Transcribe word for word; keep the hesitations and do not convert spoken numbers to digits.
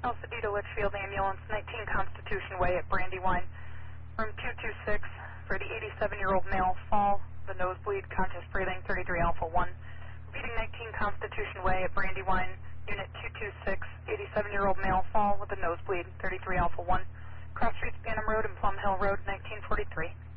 Alpha D to Litchfield Ambulance, nineteen Constitution Way at Brandywine. Room two two six for the eighty-seven-year-old male, fall, the nosebleed, conscious breathing, thirty-three Alpha one. Repeating nineteen Constitution Way at Brandywine, Unit two two six, eighty-seven-year-old male, fall with a nosebleed, thirty-three Alpha one. Cross Streets, Banham Road and Plum Hill Road, nineteen forty-three.